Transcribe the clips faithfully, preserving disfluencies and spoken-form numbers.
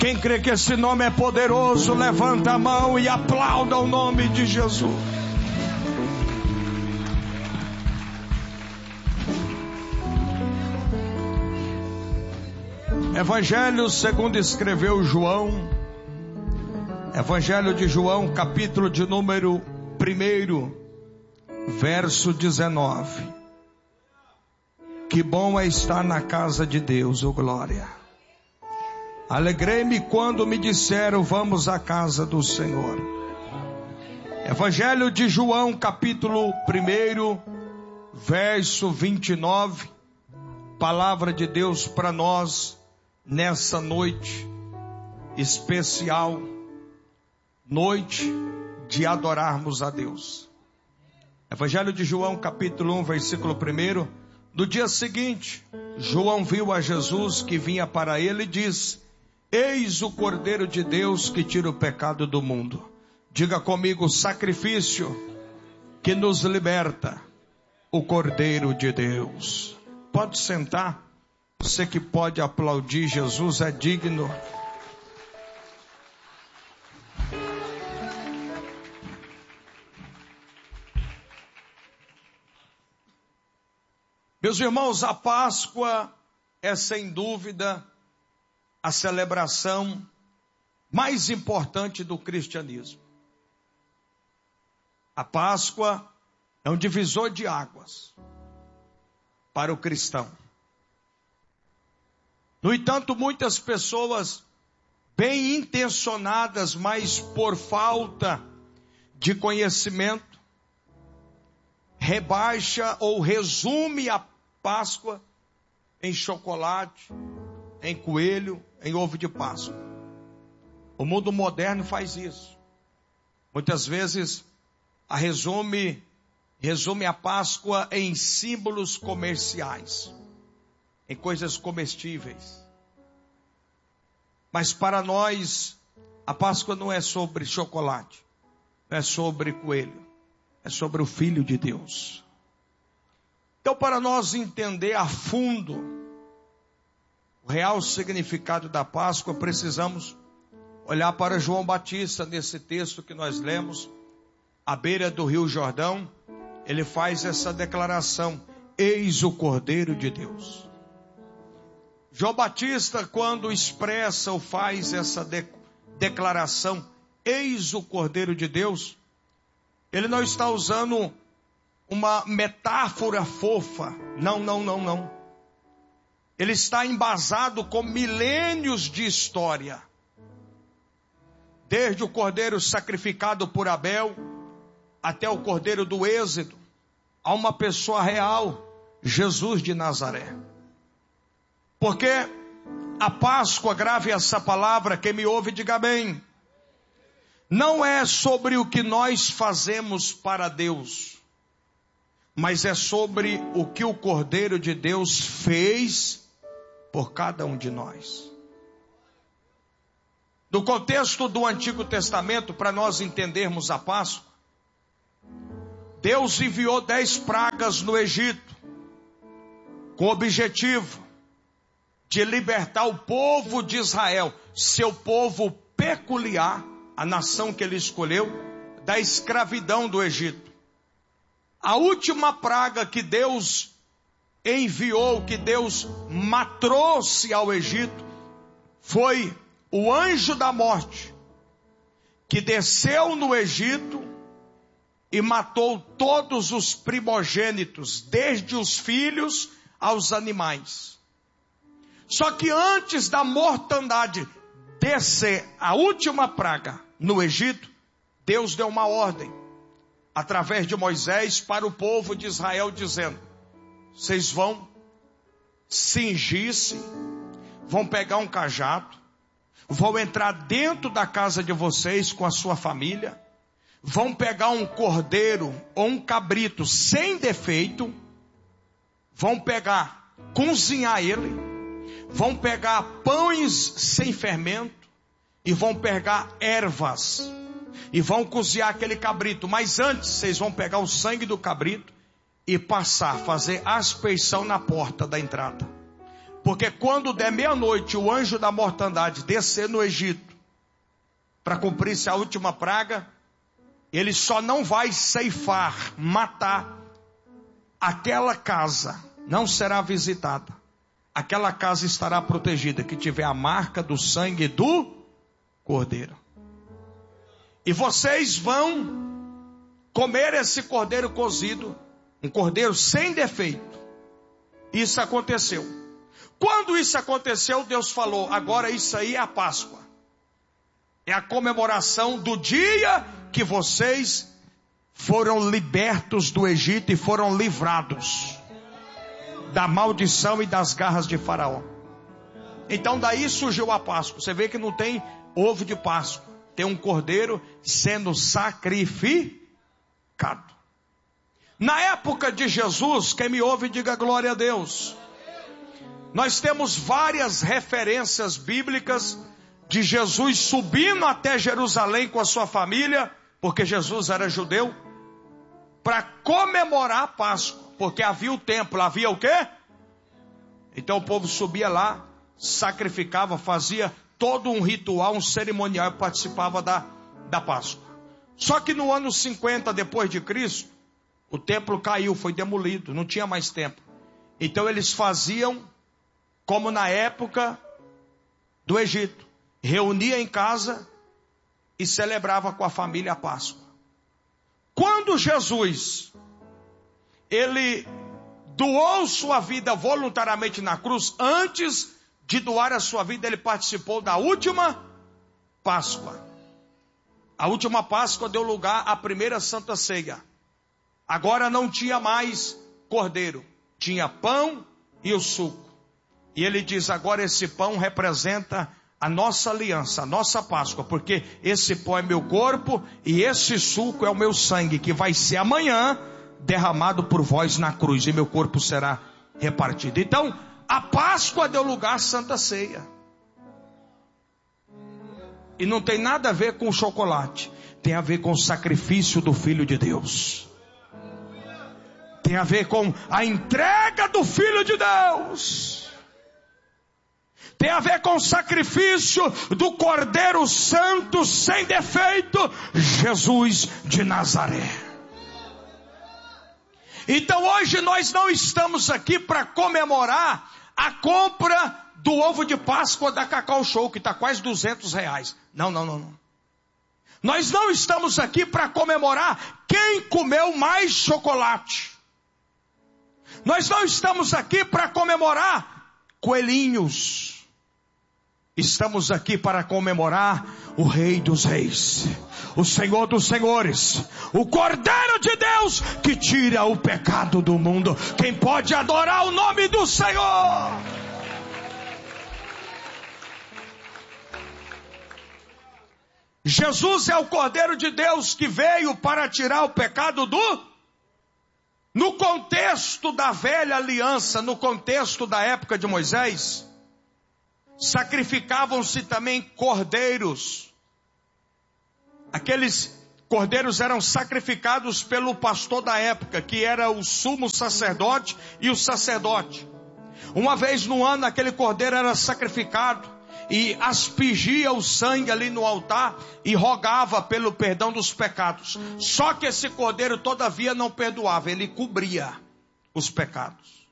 Quem crê que esse nome é poderoso, levanta a mão e aplauda o nome de Jesus. Evangelho segundo escreveu João. Evangelho de João, capítulo de número primeiro, verso dezenove. Que bom é estar na casa de Deus, oh glória. Alegrei-me quando me disseram, vamos à casa do Senhor. Evangelho de João, capítulo primeiro, verso vinte e nove. Palavra de Deus para nós nessa noite especial, noite de adorarmos a Deus. Evangelho de João, capítulo um, versículo um. No dia seguinte, João viu a Jesus que vinha para ele e disse: eis o Cordeiro de Deus que tira o pecado do mundo. Diga comigo, sacrifício que nos liberta, o Cordeiro de Deus. Pode sentar. Você que pode aplaudir, Jesus é digno. Meus irmãos, a Páscoa é sem dúvida a celebração mais importante do cristianismo. A Páscoa é um divisor de águas para o cristão. No entanto, muitas pessoas bem intencionadas, mas por falta de conhecimento, rebaixa ou resume a Páscoa em chocolate, em coelho, em ovo de Páscoa. O mundo moderno faz isso. Muitas vezes a resume, resume a Páscoa em símbolos comerciais, em coisas comestíveis. Mas para nós, a Páscoa não é sobre chocolate, não é sobre coelho, é sobre o Filho de Deus. Então, para nós entender a fundo o real significado da Páscoa, precisamos olhar para João Batista, nesse texto que nós lemos, à beira do Rio Jordão. Ele faz essa declaração: eis o Cordeiro de Deus. João Batista, quando expressa ou faz essa de- declaração, eis o Cordeiro de Deus, ele não está usando uma metáfora fofa. Não, não, não, não. Ele está embasado com milênios de história. Desde o cordeiro sacrificado por Abel, até o cordeiro do Êxodo, há uma pessoa real, Jesus de Nazaré. Porque a Páscoa, grave essa palavra, quem me ouve diga bem, não é sobre o que nós fazemos para Deus, mas é sobre o que o Cordeiro de Deus fez por cada um de nós. No contexto do Antigo Testamento, para nós entendermos a Páscoa, Deus enviou dez pragas no Egito, com o objetivo de libertar o povo de Israel, seu povo peculiar, a nação que ele escolheu, da escravidão do Egito. A última praga que Deus enviou, que Deus trouxe ao Egito, foi o anjo da morte, que desceu no Egito e matou todos os primogênitos, desde os filhos aos animais. Só que antes da mortandade descer a última praga no Egito, Deus deu uma ordem, através de Moisés, para o povo de Israel, dizendo: vocês vão cingir-se, vão pegar um cajado, vão entrar dentro da casa de vocês com a sua família, vão pegar um cordeiro ou um cabrito sem defeito, vão pegar, cozinhar ele, vão pegar pães sem fermento e vão pegar ervas e vão cozinhar aquele cabrito. Mas antes vocês vão pegar o sangue do cabrito e passar, fazer aspersão na porta da entrada. Porque quando der meia-noite, o anjo da mortandade descer no Egito, para cumprir-se a última praga, ele só não vai ceifar, matar, aquela casa não será visitada. Aquela casa estará protegida, que tiver a marca do sangue do cordeiro. E vocês vão comer esse cordeiro cozido, um cordeiro sem defeito. Isso aconteceu. Quando isso aconteceu, Deus falou: agora isso aí é a Páscoa. É a comemoração do dia que vocês foram libertos do Egito e foram livrados da maldição e das garras de Faraó. Então daí surgiu a Páscoa. Você vê que não tem ovo de Páscoa, tem um cordeiro sendo sacrificado. Na época de Jesus, quem me ouve diga glória a Deus. Nós temos várias referências bíblicas de Jesus subindo até Jerusalém com a sua família, porque Jesus era judeu, para comemorar a Páscoa. Porque havia o templo, havia o quê? Então o povo subia lá, sacrificava, fazia todo um ritual, um cerimonial e participava da, da Páscoa. Só que no ano cinquenta depois de Cristo, o templo caiu, foi demolido, não tinha mais templo. Então eles faziam como na época do Egito, reunia em casa e celebrava com a família a Páscoa. Quando Jesus ele doou sua vida voluntariamente na cruz, antes de doar a sua vida, ele participou da última Páscoa. A última Páscoa deu lugar à primeira Santa Ceia. Agora não tinha mais cordeiro, tinha pão e o suco. E ele diz: agora esse pão representa a nossa aliança, a nossa Páscoa, porque esse pão é meu corpo e esse suco é o meu sangue, que vai ser amanhã derramado por vós na cruz, e meu corpo será repartido. Então, a Páscoa deu lugar à Santa Ceia. E não tem nada a ver com o chocolate, tem a ver com o sacrifício do Filho de Deus. Tem a ver com a entrega do Filho de Deus. Tem a ver com o sacrifício do Cordeiro Santo sem defeito, Jesus de Nazaré. Então hoje nós não estamos aqui para comemorar a compra do ovo de Páscoa da Cacau Show, que está quase duzentos reais. Não, não, não, não. Nós não estamos aqui para comemorar quem comeu mais chocolate. Nós não estamos aqui para comemorar coelhinhos. Estamos aqui para comemorar o Rei dos Reis, o Senhor dos Senhores, o Cordeiro de Deus que tira o pecado do mundo. Quem pode adorar o nome do Senhor? Jesus é o Cordeiro de Deus que veio para tirar o pecado do... No contexto da velha aliança, no contexto da época de Moisés, sacrificavam-se também cordeiros. Aqueles cordeiros eram sacrificados pelo pastor da época, que era o sumo sacerdote e o sacerdote. Uma vez no ano aquele cordeiro era sacrificado e aspergia o sangue ali no altar e rogava pelo perdão dos pecados. Só que esse cordeiro todavia não perdoava, ele cobria os pecados.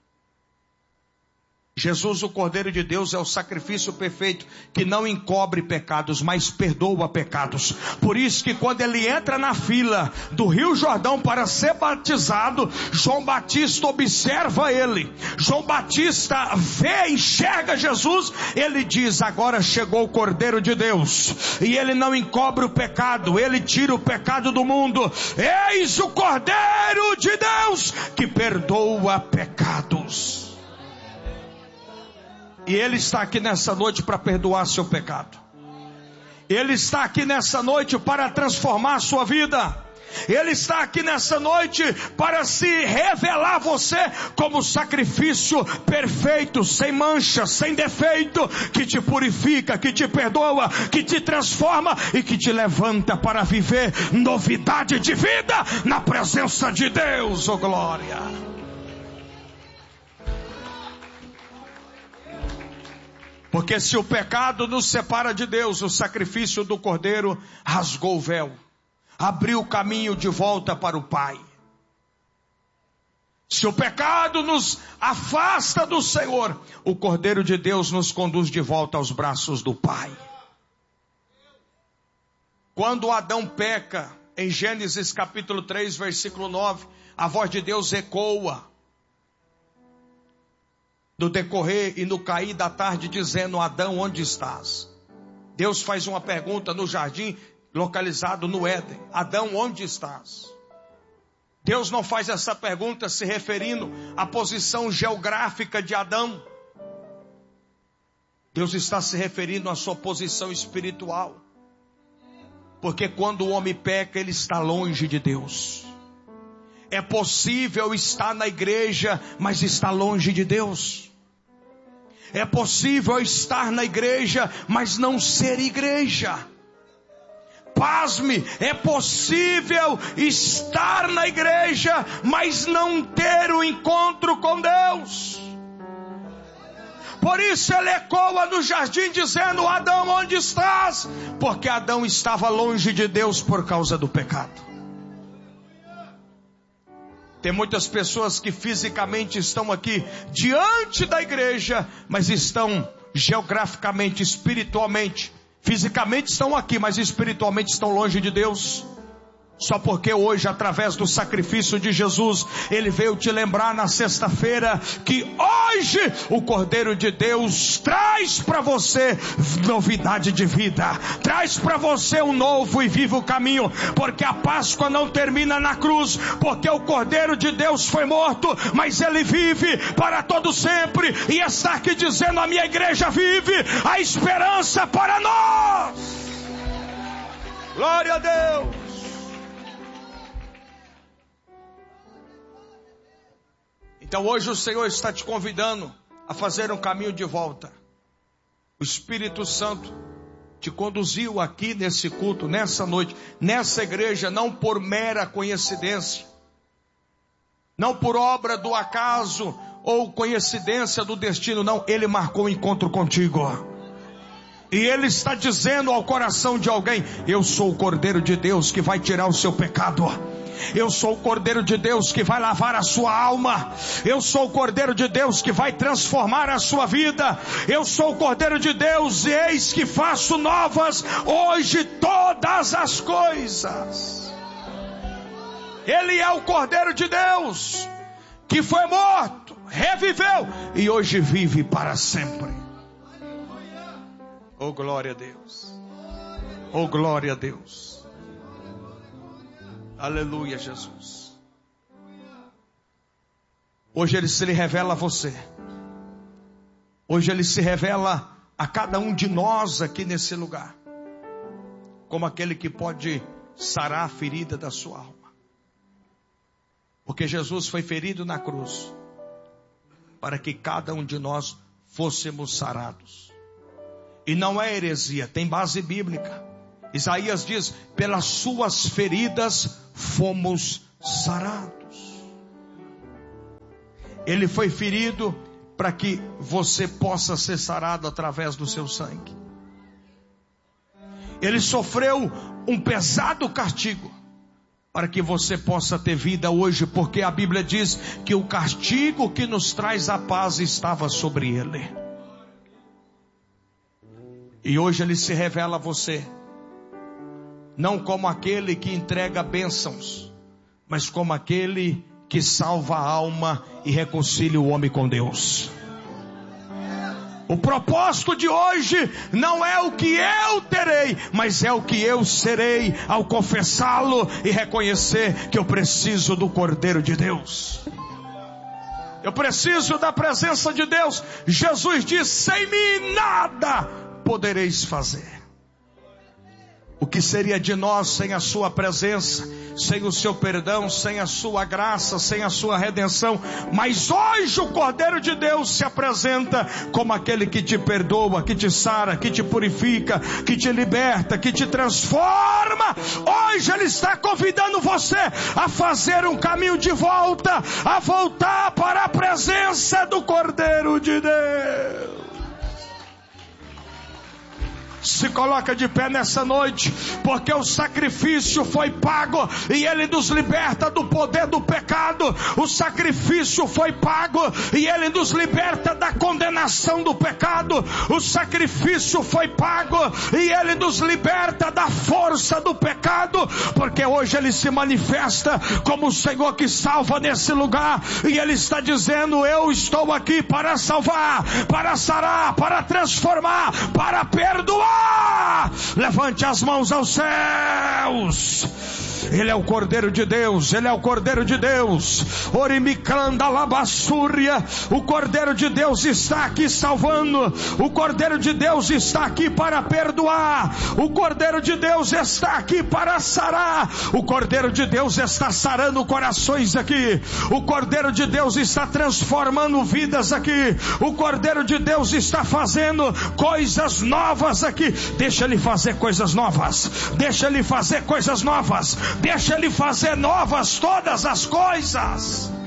Jesus, o Cordeiro de Deus, é o sacrifício perfeito que não encobre pecados, mas perdoa pecados. Por isso que quando ele entra na fila do Rio Jordão para ser batizado, João Batista observa ele. João Batista vê, enxerga Jesus, ele diz: agora chegou o Cordeiro de Deus, e ele não encobre o pecado, ele tira o pecado do mundo. Eis o Cordeiro de Deus que perdoa pecados. E Ele está aqui nessa noite para perdoar seu pecado. Ele está aqui nessa noite para transformar a sua vida. Ele está aqui nessa noite para se revelar a você como sacrifício perfeito, sem mancha, sem defeito, que te purifica, que te perdoa, que te transforma e que te levanta para viver novidade de vida na presença de Deus. Oh glória! Porque se o pecado nos separa de Deus, o sacrifício do Cordeiro rasgou o véu, abriu o caminho de volta para o Pai. Se o pecado nos afasta do Senhor, o Cordeiro de Deus nos conduz de volta aos braços do Pai. Quando Adão peca, em Gênesis capítulo três, versículo nove, a voz de Deus ecoa no decorrer e no cair da tarde, dizendo: Adão, onde estás? Deus faz uma pergunta no jardim, localizado no Éden: Adão, onde estás? Deus não faz essa pergunta se referindo à posição geográfica de Adão. Deus está se referindo à sua posição espiritual. Porque quando o homem peca, ele está longe de Deus. É possível estar na igreja, mas está longe de Deus. É possível estar na igreja, mas não ser igreja. Pasme, é possível estar na igreja, mas não ter o encontro com Deus. Por isso ele ecoa no jardim dizendo: Adão, onde estás? Porque Adão estava longe de Deus por causa do pecado. Tem muitas pessoas que fisicamente estão aqui diante da igreja, mas estão geograficamente, espiritualmente, fisicamente estão aqui, mas espiritualmente estão longe de Deus. Só porque hoje, através do sacrifício de Jesus, Ele veio te lembrar na sexta-feira que hoje o Cordeiro de Deus traz para você novidade de vida, traz para você um novo e vivo caminho, porque a Páscoa não termina na cruz, porque o Cordeiro de Deus foi morto, mas Ele vive para todo sempre, e está aqui dizendo: a minha igreja vive, a esperança para nós. Glória a Deus. Então hoje o Senhor está te convidando a fazer um caminho de volta. O Espírito Santo te conduziu aqui nesse culto, nessa noite, nessa igreja, não por mera coincidência, não por obra do acaso ou coincidência do destino, não. Ele marcou um encontro contigo. E Ele está dizendo ao coração de alguém: eu sou o Cordeiro de Deus que vai tirar o seu pecado. Eu sou o Cordeiro de Deus que vai lavar a sua alma. Eu sou o Cordeiro de Deus que vai transformar a sua vida. Eu sou o Cordeiro de Deus, e eis que faço novas hoje todas as coisas. Ele é o Cordeiro de Deus que foi morto, reviveu e hoje vive para sempre. Oh, glória a Deus. Oh, glória a Deus. Aleluia, Jesus. Hoje Ele se revela a você. Hoje Ele se revela a cada um de nós aqui nesse lugar, como aquele que pode sarar a ferida da sua alma. Porque Jesus foi ferido na cruz para que cada um de nós fôssemos sarados. E não é heresia, tem base bíblica. Isaías diz: pelas suas feridas fomos sarados. Ele foi ferido para que você possa ser sarado através do seu sangue. Ele sofreu um pesado castigo para que você possa ter vida hoje, porque a Bíblia diz que o castigo que nos traz a paz estava sobre Ele. E hoje Ele se revela a você, não como aquele que entrega bênçãos, mas como aquele que salva a alma e reconcilia o homem com Deus. O propósito de hoje não é o que eu terei, mas é o que eu serei ao confessá-lo e reconhecer que eu preciso do Cordeiro de Deus. Eu preciso da presença de Deus. Jesus disse: sem mim nada podereis fazer. O que seria de nós sem a sua presença, sem o seu perdão, sem a sua graça, sem a sua redenção? Mas hoje o Cordeiro de Deus se apresenta como aquele que te perdoa, que te sara, que te purifica, que te liberta, que te transforma. Hoje Ele está convidando você a fazer um caminho de volta, a voltar para a presença do Cordeiro de Deus. Se coloca de pé nessa noite, porque o sacrifício foi pago e Ele nos liberta do poder do pecado. O sacrifício foi pago e Ele nos liberta da condenação do pecado. O sacrifício foi pago e Ele nos liberta da força do pecado, porque hoje Ele se manifesta como o Senhor que salva nesse lugar, e Ele está dizendo: eu estou aqui para salvar, para sarar, para transformar, para perdoar. Levante as mãos aos céus. Ele é o Cordeiro de Deus, Ele é o Cordeiro de Deus. Orimicanda labassúria. O Cordeiro de Deus está aqui salvando. O Cordeiro de Deus está aqui para perdoar. O Cordeiro de Deus está aqui para sarar. O Cordeiro de Deus está sarando corações aqui. O Cordeiro de Deus está transformando vidas aqui. O Cordeiro de Deus está fazendo coisas novas aqui. Deixa Ele fazer coisas novas. Deixa Ele fazer coisas novas. Deixa Ele fazer novas todas as coisas.